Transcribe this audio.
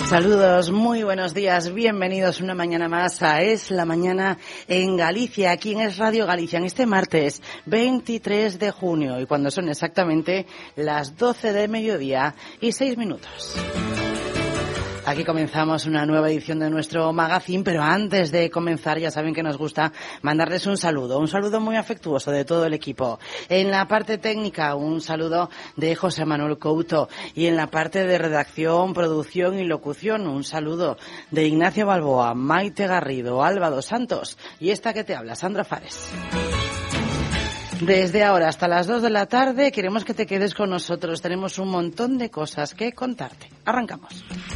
Saludos, muy buenos días, bienvenidos una mañana más a Es la Mañana en Galicia, aquí en Es Radio Galicia, en este martes 23 de junio, y cuando son exactamente las 12 de mediodía y 6 minutos. Aquí comenzamos una nueva edición de nuestro magazine, pero antes de comenzar ya saben que nos gusta mandarles un saludo muy afectuoso de todo el equipo. En la parte técnica, un saludo de José Manuel Couto, y en la parte de redacción, producción y locución, un saludo de Ignacio Balboa, Maite Garrido, Alba dos Santos y esta que te habla, Sandra Fares. Desde ahora hasta las 2 de la tarde queremos que te quedes con nosotros, tenemos un montón de cosas que contarte. Arrancamos.